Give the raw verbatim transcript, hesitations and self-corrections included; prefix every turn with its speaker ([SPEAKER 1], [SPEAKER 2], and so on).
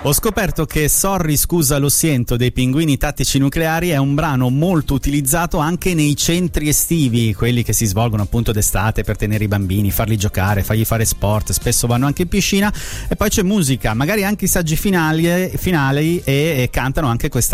[SPEAKER 1] Ho scoperto che Sorry scusa lo siento dei Pinguini Tattici Nucleari è un brano molto utilizzato anche nei centri estivi, quelli che si svolgono appunto d'estate per tenere i bambini, farli giocare, fargli fare sport, spesso vanno anche in piscina, e poi c'è musica, magari anche i saggi finali, finali e, e cantano anche questa